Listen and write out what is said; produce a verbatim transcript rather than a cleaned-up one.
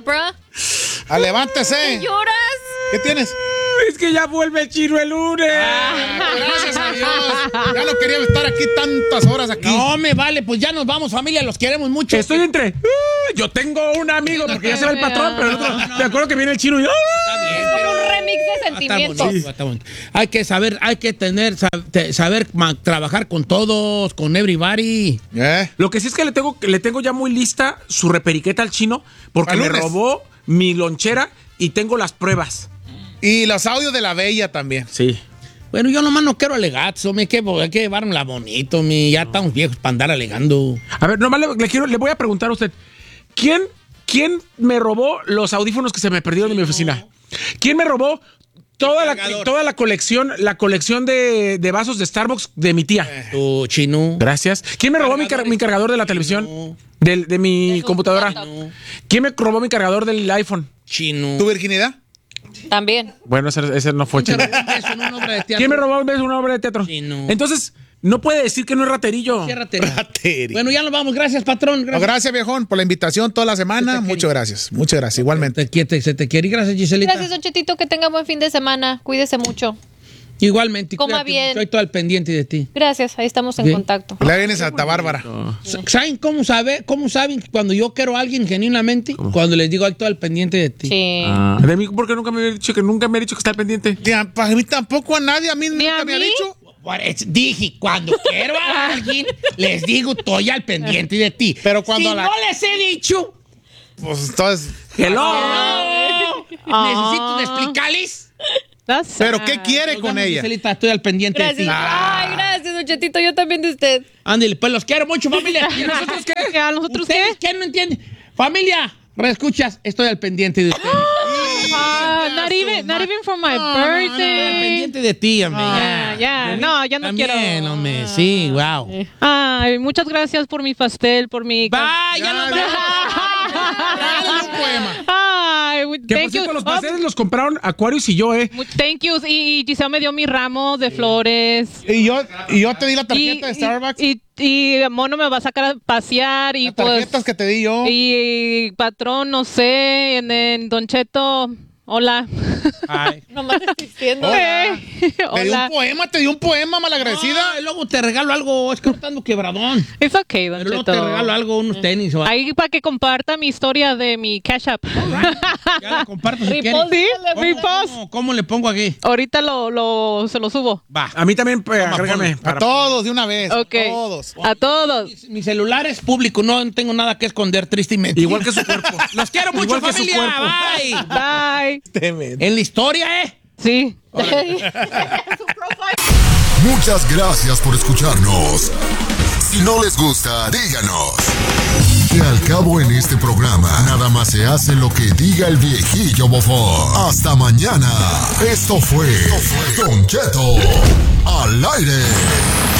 bruh? Ah, levántese. ¿Qué lloras? ¿Qué tienes? Es que ya vuelve el chino el lunes. Ah, gracias a Dios. Ya no quería estar aquí tantas horas aquí. No, me vale, pues ya nos vamos, familia, los queremos mucho. Estoy entre. Uh, yo tengo un amigo, porque ya se va el patrón, pero el otro. Me acuerdo que viene el chino y. ¡Ah! Está bien, Es pero- un remix de Está sentimientos. bonito, está bonito. Hay que saber, hay que tener, sab- te- saber ma- trabajar con todos, con everybody. ¿Eh? Lo que sí es que le tengo, le tengo ya muy lista su reperiqueta al chino, porque Al me lunes. robó mi lonchera y tengo las pruebas. Y los audios de la Bella también. Sí. Bueno, yo nomás no quiero alegatos, me hay que, hay que llevármela bonito, mi, ya estamos viejos para andar alegando. A ver, nomás le, le quiero, le voy a preguntar a usted. ¿Quién, ¿Quién me robó los audífonos que se me perdieron de mi oficina? ¿Quién me robó toda la, cargador. toda la colección, la colección de, de vasos de Starbucks de mi tía? Tu chino. Gracias. ¿Quién me robó mi, car- mi cargador de la televisión? Del- de mi De su computadora. laptop. ¿Quién me robó mi cargador del iPhone? Chino. ¿Tu virginidad? También. Bueno, ese, ese no fue chino. Es una obra de teatro. ¿Quién me robó una obra de teatro? Sí, no. Entonces, no puede decir que no es raterillo. Ciérrate. Ratería. Bueno, ya nos vamos. Gracias, patrón. No, Gracias. gracias, viejón, por la invitación toda la semana. Se te Muchas quiere. gracias. Muchas gracias. Igualmente. Te quiere, se te quiere. Y gracias, Giselita. Gracias, Don Chetito. Que tenga buen fin de semana. Cuídese mucho. Igualmente. Coma cuídate bien. mucho, estoy todo al pendiente de ti. Gracias. Ahí estamos en Bien. contacto. Le viene Santa Bárbara. ¿Saben cómo, sabe, cómo saben cuando yo quiero a alguien genuinamente? Cuando les digo, estoy al pendiente de ti. Sí. Ah, de mí, porque nunca me había dicho que nunca me ha dicho que está al pendiente. Tía, para mí tampoco a nadie, a mí ¿Ni nunca a me ha mí? dicho. Por eso dije, cuando quiero a alguien, les digo, estoy al pendiente de ti. Pero cuando si la- no les he dicho, Pues entonces. Hello. no, necesito de explicarles. That's ¿Pero sad. qué quiere Nos con vemos, ella? Giselita, estoy al pendiente de Gracias. ti. Ay, gracias, Don Chetito. Yo también de usted. Ándale, pues los quiero mucho, familia. ¿Y nosotros qué? ¿Qué, a nosotros ¿Ustedes qué? No entienden. Familia, reescuchas, estoy al pendiente de ustedes. Ah, not even, not even for my No, no, no, no, al birthday. pendiente de ti, hombre. Ah, ya, no, ya no También, quiero. hombre, sí, wow. Ay, muchas gracias por mi pastel, por mi. Bye, ya nos vamos. Regálale un poema. Ay, Que por thank you. cierto, los Oh, pasteles los compraron Aquarius y yo, ¿eh? mu- thank you. Y, y Giselle me dio mi ramo de flores. Y yo, y yo te di la Y, tarjeta de Starbucks. y, y, y Mono me va a sacar a pasear. Y Las pues. tarjetas que te di yo. Y patrón, no sé. En, en Don Cheto. Hola. Ay. Nomás estoy diciendo. Hola. Eh, Te di Hola. un poema, te di un poema, malagradecida. Ay, luego te regalo algo, es que no estando quebradón. It's okay, Don Pero luego Cheto. te regalo algo, unos tenis o algo. Ahí para que comparta mi historia de mi Cash App. Ya lo comparto si Repost, quieres. Sí, dale, repost. ¿Cómo, ¿Cómo le pongo aquí? Ahorita lo, lo, se lo subo. Va. A mí también, pues, Toma, agrégame. A todos de una vez. Ok. A todos. A todos. Mi celular es público, no tengo nada que esconder, tristemente. Igual que su cuerpo. Los quiero mucho, Igual que su familia. cuerpo. Bye. Bye. En la historia, ¿eh? Sí. Muchas gracias por escucharnos. Si no les gusta, díganos. Que al cabo en este programa, nada más se hace lo que diga el viejillo bofón. Hasta mañana. Esto fue Don Cheto al aire.